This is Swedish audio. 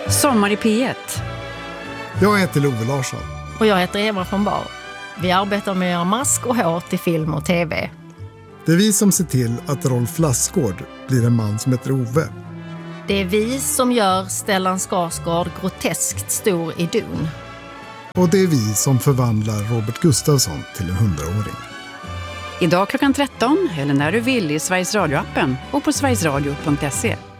Sommar i P1. Jag heter Love Larsson. Och jag heter Eva von Bar. Vi arbetar med att göra mask och hår till film och tv. Det är vi som ser till att Rolf Lassgård blir en man som heter Ove. Det är vi som gör Stellan Skarsgård groteskt stor i Dune. Och det är vi som förvandlar Robert Gustafsson till en 100-åring. Idag klockan 13 eller när du vill i Sveriges Radio-appen och på sverigesradio.se.